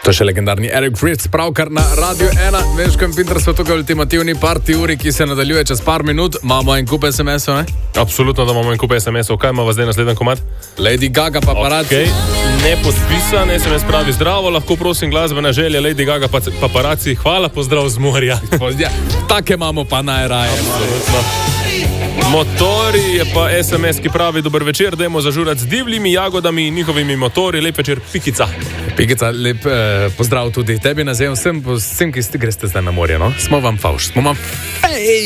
To je še legendarni Eric Fritz, pravkar na Radio 1. Veš, kam Pinter so tukaj ultimativni party uri, ki se nadaljuje čez par minut. Imamo en kup SMS-ov, ne? Absolutno, da imamo en kup SMS-ov. Kaj imamo zdaj naslednji komad? Lady Gaga, paparazzi. Okay. Nepodpisan, SMS pravi zdravo, lahko prosim glasbena želja Lady Gaga, paparazzi. Hvala, pozdrav z morja. Ja, take imamo pa najraje. Absolutno. Motori je pa SMS, ki pravi dober večer, dajmo zažurati z divjimi jagodami in njihovimi motori. Lep večer, Pikica. Pikica, lep pozdrav tudi tebi, nazivam vsem, ki greste zdaj na morje, no? Smo vam favš, smo vam